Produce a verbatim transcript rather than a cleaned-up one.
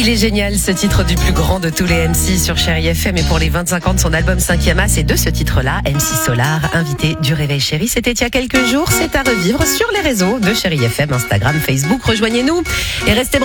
Il est génial ce titre du plus grand de tous les M C sur Chérie F M et pour les vingt-cinq ans de son album cinquième A, c'est de ce titre-là, M C Solar, invité du Réveil Chérie. C'était il y a quelques jours, c'est à revivre sur les réseaux de Chérie F M, Instagram, Facebook. Rejoignez-nous et restez